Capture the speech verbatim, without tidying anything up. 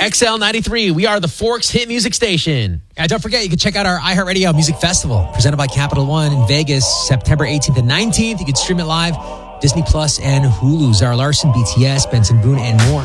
X L ninety-three, we are the Forks Hit Music Station. And don't forget, you can check out our iHeartRadio Music Festival, presented by Capital One in Vegas, September eighteenth and nineteenth. You can stream it live, Disney Plus and Hulu. Zara Larson, B T S, Benson Boone, and more.